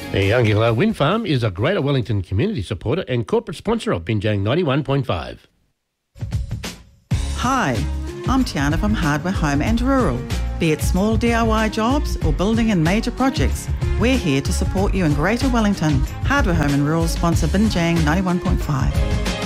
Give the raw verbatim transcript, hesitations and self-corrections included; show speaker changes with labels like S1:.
S1: The Youngilla Wind Farm is a Greater Wellington community supporter and corporate sponsor of Binjang ninety-one point five.
S2: Hi, I'm Tiana from Hardware Home and Rural. Be it small D I Y jobs or building and major projects, we're here to support you in Greater Wellington. Hardware Home and Rural sponsor Binjang ninety-one point five.